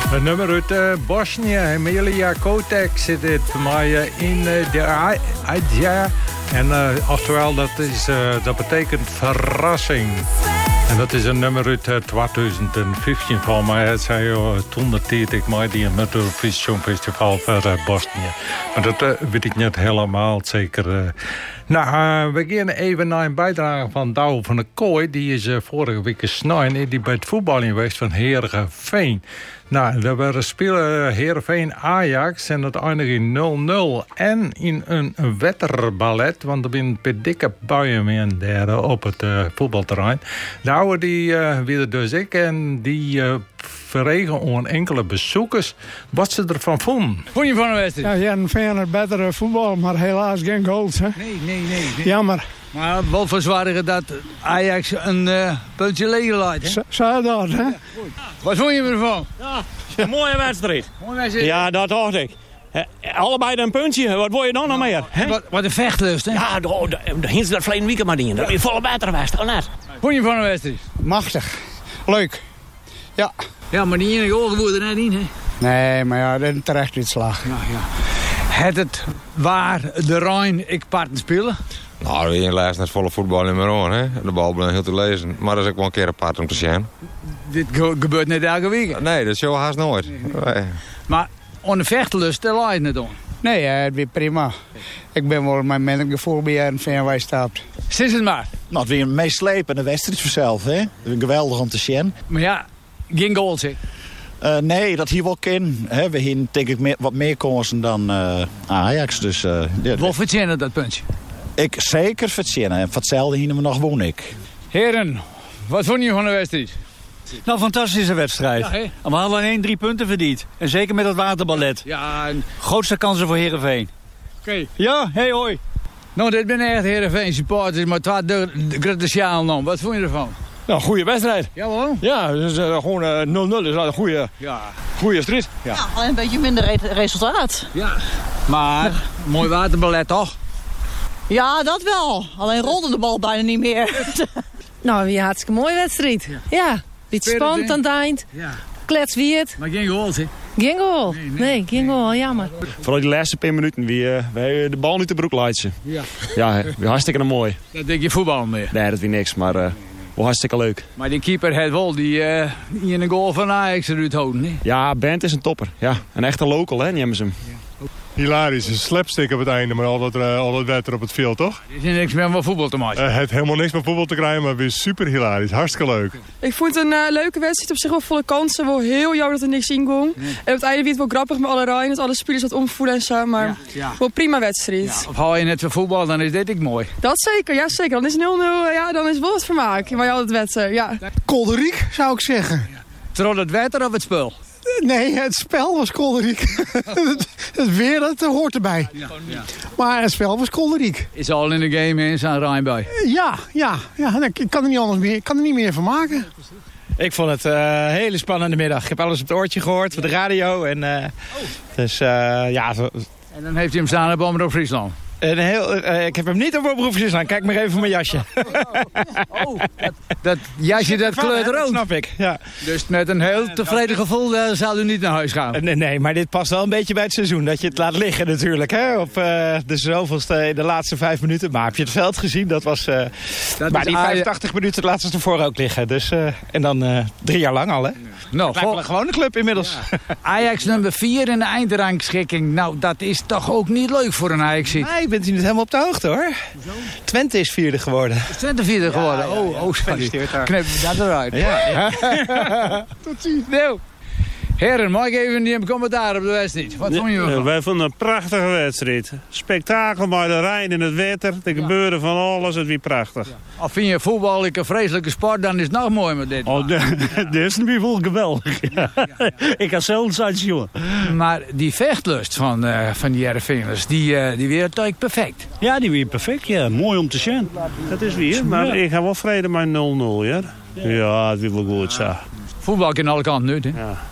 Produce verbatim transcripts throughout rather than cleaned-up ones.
Een nummer uit uh, Bosnië. Emilia Kotek zit dit voor mij uh, in uh, de Adja. En uh, oftewel, dat, is, uh, dat betekent verrassing. En dat is een nummer uit uh, twintig vijftien van mij. Het zei uh, toen de tijd ik mij die een Eurovision Festival voor uh, Bosnië. Maar dat uh, weet ik niet helemaal zeker. Uh. Nou, uh, we gaan even naar een bijdrage van Douwe van der Kooi. Die is uh, vorige week gesneden. Die bij het voetballen geweest van Heerenveen. Nou, er waren spelen Heerenveen-Ajax en dat eindigde in nul nul. En in een wetterballet, want er zijn per dikke buien meer en derde op het uh, voetbalterrein. Douwe die uh, weer dus ik en die uh, verregen aan enkele bezoekers wat ze ervan vonden. Vond je van de wedstrijd? Ja, een fijner, betere voetbal, maar helaas geen goals. Hè? Nee, nee, nee, nee. Jammer. Maar wel verzwaardigen dat Ajax een uh, puntje leeg laat. Hè? Zo dat, hè? Ja, wat vond je ervan? Ja, een mooie wedstrijd. Mooie wedstrijd. Ja, dat dacht ik. He, allebei een puntje, wat wil je dan nog meer? He? Wat, wat een vechtlust, hè? Ja, daar ging ze dat verleden weekend maar in. Dat is volle beter geweest, al net. Vond je van de wedstrijd? Machtig. Leuk. Ja. Ja, maar die enige ogen worden er net in, hè? Nee, maar ja, dat is een terecht uitslag. Ja, ja. Het het waar de Rijn ik parten spelen? Nou, je leest net volle voetbal in mijn oren, hè. De bal ben heel te lezen. Maar dat is ook wel een keer apart om te zien. Dit ge gebeurt niet elke week. Nee, dat is zo haast nooit. Nee. Maar on de vechtlust, daar laat je het om. Nee, ja, het weer prima. Ik ben wel met mijn gevoel bij een fan waar staat. Zit het maar. Nou, het weer een meeslepende wedstrijd vanzelf, hè. Geweldig om te zien. Maar ja, geen goals, hè? Uh, nee, dat hier wel ken. Hè. We hebben denk ik meer, wat meer kansen dan uh, Ajax. Dus, uh, dit, Wel verzinnen dat puntje. Ik zeker verzinnen. En van hetzelfde hier we nog woon ik. Heren, wat vond je van de wedstrijd? Nou, fantastische wedstrijd. Ja, hey. We hadden alleen drie punten verdiend. En zeker met het waterballet. Ja, en... Grootste kansen voor Heerenveen. Oké. Okay. Ja, hey hoi. Nou, dit ben echt Heerenveen supporters, maar twee de, de grote sjaal nog. Wat vond je ervan? Nou, goede wedstrijd. Jawel? Ja, dus, uh, gewoon uh, nul nul is een goede, ja. goede strijd. Ja. Ja, alleen een beetje minder re resultaat. Ja, maar ja. Mooi waterballet toch? Ja, dat wel. Alleen rolde de bal bijna niet meer. Nou, weer een hartstikke mooie wedstrijd. Ja, ja. Beetje spannend aan het eind. Ja. Kletswierd. Maar geen goals, hè? Geen goal. Nee, nee, nee geen goal. Jammer. Vooral die laatste paar minuten. Wie, uh, wij de bal niet de broek leidsen. Ja. Ja, weer hartstikke mooi. Dat denk je voetbal meer? Nee, dat weer niks, maar uh, wel hartstikke leuk. Maar die keeper heeft wel die, uh, die in een goal van Ajax eruit houden, hè? Ja, Bent is een topper. Ja, een echte local, hè, nemen ze hem. Ja. Hilarisch, een slapstick op het einde, maar al dat, uh, al dat wetter op het veld, toch? Er is niks meer met voetbal te maken. Uh, het heeft helemaal niks met voetbal te krijgen, maar weer super hilarisch. Hartstikke leuk. Ik vond het een uh, leuke wedstrijd, op zich wel volle kansen. Wel heel jammer dat er niks in ging. Nee. En op het einde werd het wel grappig met alle rijen, dat alle spelers wat omvoelen en zo. Maar ja, ja. wel prima wedstrijd. Ja, of hou je net van voetbal, dan is dit ik mooi. Dat zeker, ja zeker. Dan is nul nul, ja, dan is het wel wat vermaak. Maar je had het wetten, ja. Kolderiek, zou ik zeggen. Terwijl het wetter of het spul? Nee, het spel was kolderiek. het, het weer, dat hoort erbij. Ja, ja. Maar het spel was kolderiek. Is al in de game in zijn Rijn bij? Ja, ja, ja. Ik kan er niet anders meer, ik kan er niet meer van maken. Ik vond het uh, een hele spannende middag. Ik heb alles op het oortje gehoord, op de radio. En, uh, oh. Dus uh, ja... En dan heeft hij hem staan op Omroep Friesland? Een heel, uh, ik heb hem niet op Omroep Friesland. Kijk maar even voor mijn jasje. Oh, oh, dat, dat jasje dat kleurt rood. Dat snap ik, ja. Dus met een heel tevreden gevoel uh, zou u niet naar huis gaan? Nee, nee, maar dit past wel een beetje bij het seizoen. Dat je het laat liggen natuurlijk. Hè? Op uh, de zoveelste, de laatste vijf minuten. Maar heb je het veld gezien? Dat was... Uh, dat maar die vijfentachtig minuten het laatste ervoor ook liggen. Dus, uh, en dan uh, drie jaar lang al, hè? Nou, het lijkt wel een gewone club inmiddels. Ja. Ajax nummer vier in de eindrangschikking. Nou, dat is toch ook niet leuk voor een Ajax. Nee, ik ben niet helemaal op de hoogte, hoor. Hoezo? Twente is vierde geworden. Is Twente vierde geworden? Ja, ja, ja. Oh, oh, sorry. Knip dat eruit. Ja, ja. Tot ziens. Nou. Heren, mag ik even een commentaar op de wedstrijd? Wat vond je ervan? Wij vonden een prachtige wedstrijd. Spektakel bij de Rijn in het wetter. Er ja. gebeurde van alles, het was prachtig. Ja. Of vind je voetbal een vreselijke sport, dan is het nog mooi met dit. Oh, dit is nu wel geweldig. Ja. Ja, ja. Ik had zelf een sanctie. Maar die vechtlust van, uh, van die Heerenveeners, die, uh, die weer natuurlijk perfect. Ja, die weer perfect, ja. Mooi om te zien. Dat is weer. Maar ja. Ik ga wel vrede met nul nul, ja. Ja, het wil wel goed zijn. Voetbal kan alle kanten nu, hè? Ja.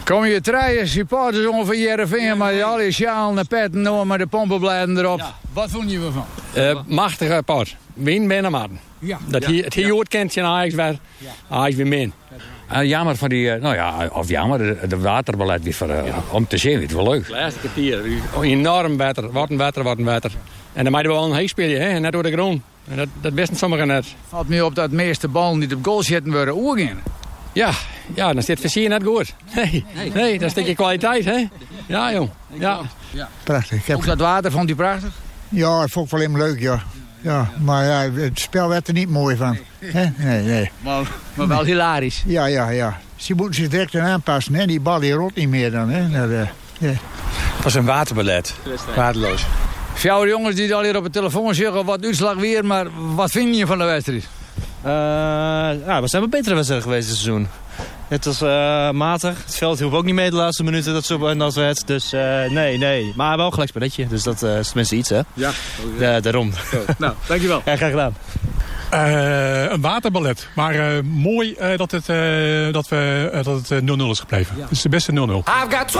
Kom je treien, supporters ongeveer Heerenveen, maar al die sjalen en petten door met de pompenbladen erop. Ja. Wat vond je ervan? Uh, machtige pot. Win binnen matten. Ja. Dat hier, het hier ooit kent je Ajax weer, Ajax weer min. Uh, jammer van die, uh, nou ja, of jammer, de, de waterballet weer voor, uh, ja. om te zien, het is wel leuk. Het laatste kwartier. Enorm beter, wat een beter, wat een beter. En dan moet je wel een heek spelen, hè, net door de grond. En dat, dat wisten sommigen net. Valt me op dat de meeste ballen die op goal zitten worden oorgaan. Ja, ja, dan zit Versier net goed. Nee, nee, nee, dat is een stukje kwaliteit, hè? Ja, jong. Ja. Ja. Prachtig. Ik heb... Ook dat water vond u prachtig? Ja, dat vond ik wel helemaal leuk, ja. Ja, maar ja, het spel werd er niet mooi van. He? Nee, nee. Maar, maar wel hilarisch. Ja, ja, ja. Ze moeten zich direct aan aanpassen, hè. Die bal die rot niet meer dan, hè. Dat, uh, yeah. Het was een waterballet. Waardeloos. Voor jou jongens die al hier op de telefoon zeggen wat uitslag weer, maar wat vind je van de wedstrijd? Uh, ja, we zijn wel betere wedstrijden geweest dit seizoen. Het was uh, matig. Het veld hielp ook niet mee de laatste minuten dat zo en dat werd. Dus uh, nee, nee. Maar wel gelijk spelletje. Dus dat uh, is tenminste iets, hè? Ja. Ja, daarom. Zo. Nou, dankjewel. Ja, graag gedaan. Uh, een waterballet. Maar uh, mooi uh, dat het, uh, dat we, uh, dat het uh, nul nul is gebleven. Ja. Het is de beste nul nul.